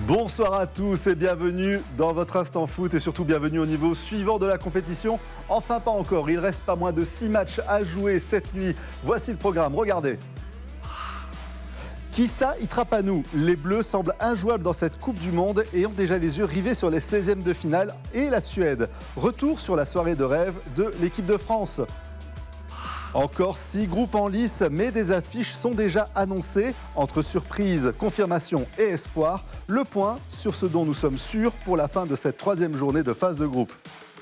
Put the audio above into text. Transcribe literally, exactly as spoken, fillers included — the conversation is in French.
Bonsoir à tous et bienvenue dans votre Instant Foot et surtout bienvenue au niveau suivant de la compétition. Enfin pas encore, il reste pas moins de six matchs à jouer cette nuit. Voici le programme, regardez. Kissa Itrapanou, les Bleus semblent injouables dans cette Coupe du Monde et ont déjà les yeux rivés sur les seizièmes de finale et la Suède. Retour sur la soirée de rêve de l'équipe de France. Encore six groupes en lice, mais des affiches sont déjà annoncées. Entre surprise, confirmation et espoir, le point sur ce dont nous sommes sûrs pour la fin de cette troisième journée de phase de groupe.